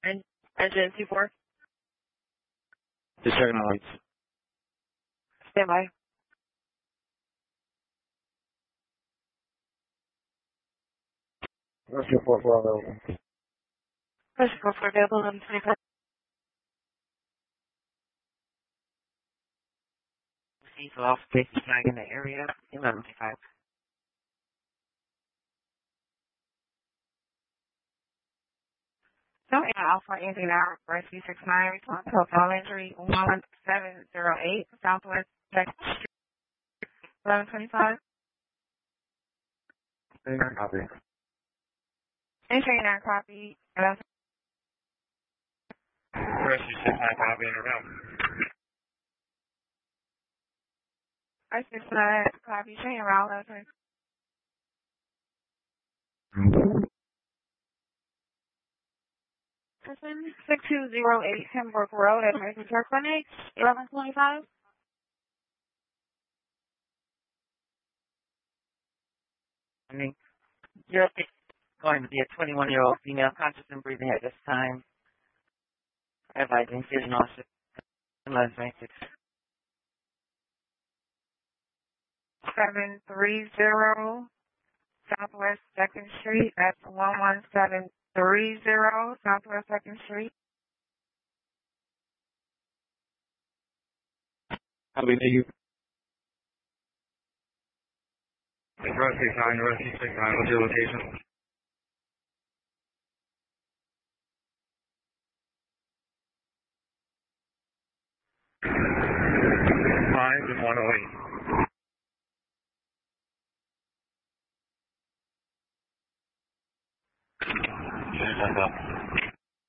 Engine 2-4. Just checking the lights. Stand by. Rescue 4-4 available. Rescue 4-4 available, 1124. Diesel off station flag in the area, 1125. So, Alpha Indiana Rescue 69, response to a fall injury 1708, Southwest Texas Street, 1125. Copy. Entry 9 copy. Rescue 69 copy in around. Rescue 69 copy, train around 1125. 6208 Pembroke Road at American Care Clinic, 1125. You're going to be a 21-year-old female conscious and breathing at this time. Advising Fusion Officer 1126. 730 Southwest 2nd Street. That's 11730 Southwest 2nd Street. Copy, thank you. Rescue 69, what's your location? Five and 108.